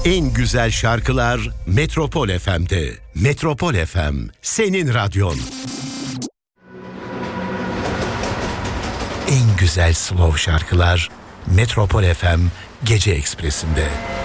En güzel şarkılar Metropol FM'de. Metropol FM, senin radyon. En güzel slow şarkılar Metropol FM Gece Ekspresi'nde.